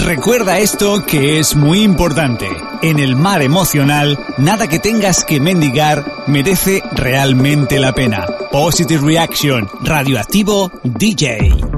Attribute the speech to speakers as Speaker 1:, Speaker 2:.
Speaker 1: Recuerda esto que es muy importante. En el mar emocional, nada que tengas que mendigar merece realmente la pena. Positive Reaction, Radioactivo DJ.